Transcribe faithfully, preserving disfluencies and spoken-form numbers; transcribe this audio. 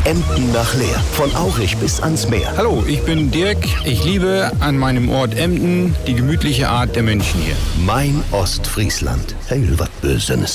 Emden nach Leer. Von Aurich bis ans Meer. Hallo, ich bin Dirk. Ich liebe an meinem Ort Emden die gemütliche Art der Menschen hier. Mein Ostfriesland. Hey, was Bösenes.